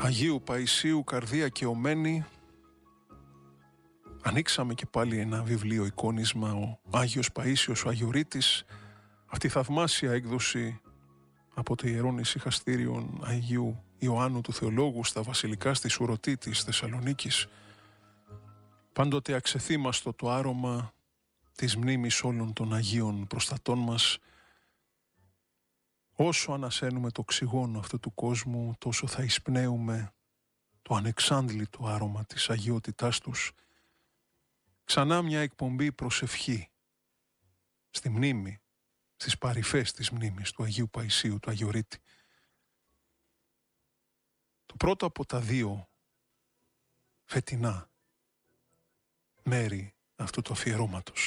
Αγίου Παϊσίου, καρδία και ομένη. Ανοίξαμε και πάλι ένα βιβλίο εικόνισμα, ο Άγιος Παΐσιος ο Αγιορείτης, αυτή η θαυμάσια έκδοση από το Ιερών Ησυχαστήριον Αγίου Ιωάννου του Θεολόγου στα βασιλικά στη Σουρωτή της Θεσσαλονίκης. Πάντοτε αξεθήμαστο το άρωμα της μνήμης όλων των Αγίων προστατών μας. Όσο ανασένουμε το οξυγόνο αυτού του κόσμου, τόσο θα εισπνέουμε το ανεξάντλητο άρωμα της αγιότητάς τους. Ξανά μια εκπομπή προσευχή στη μνήμη, στις παρυφές της μνήμης του Αγίου Παϊσίου, του Αγιορείτη. Το πρώτο από τα δύο φετινά μέρη αυτού του αφιερώματος.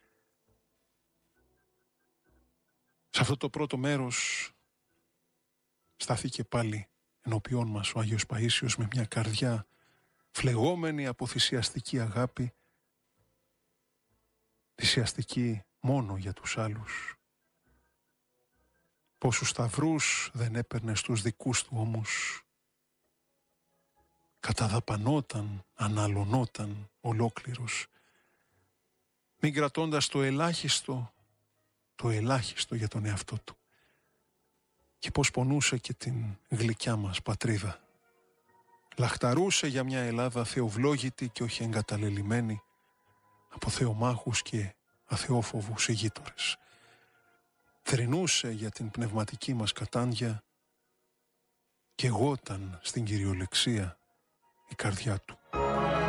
Σε αυτό το πρώτο μέρος στάθηκε πάλι ενώπιόν μας ο Άγιος Παΐσιος με μια καρδιά φλεγόμενη από θυσιαστική αγάπη, θυσιαστική μόνο για τους άλλους. Πόσους σταυρούς δεν έπαιρνε στους δικούς του όμως, καταδαπανόταν, αναλωνόταν ολόκληρος, μην κρατώντας το ελάχιστο για τον εαυτό του. Και πώς πονούσε και την γλυκιά μας πατρίδα. Λαχταρούσε για μια Ελλάδα θεοβλόγητη και όχι εγκαταλελειμμένη από θεομάχους και αθεόφοβους ηγείτορες. Θρηνούσε για την πνευματική μας κατάντια και γόταν στην κυριολεξία η καρδιά του.